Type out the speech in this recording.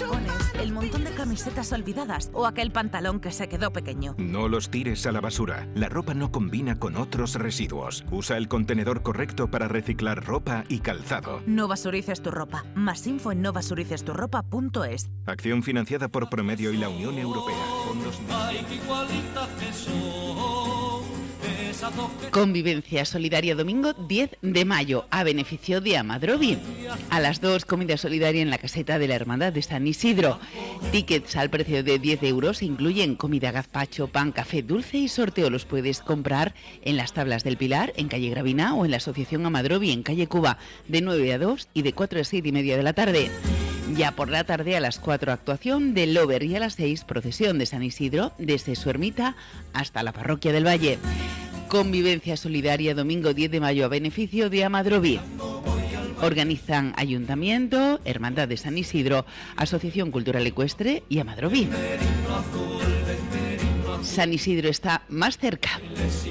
tacones, el montón de camisetas olvidadas o aquel pantalón que se quedó pequeño. No los tires a la basura. La ropa no combina con otros residuos. Usa el contenedor correcto para reciclar ropa y calzado. No basurices tu ropa. Más info en nobasuricesturropa.es. Acción financiada por Promedio y la Unión Europea. Fondos... Convivencia solidaria domingo 10 de mayo a beneficio de Amadrovi. A las 2, comida solidaria en la caseta de la Hermandad de San Isidro. Tickets al precio de 10 euros incluyen comida, gazpacho, pan, café, dulce y sorteo. Los puedes comprar en las Tablas del Pilar, en calle Gravina, o en la Asociación Amadrovi, en calle Cuba, de 9 a 2 y de 4 a 7 y media de la tarde. Ya por la tarde a las 4, actuación del Lover, y a las 6, procesión de San Isidro desde su ermita hasta la parroquia del Valle. Convivencia solidaria domingo 10 de mayo a beneficio de Amadrovi. Organizan Ayuntamiento, Hermandad de San Isidro, Asociación Cultural Ecuestre y Amadrovi. San Isidro está más cerca.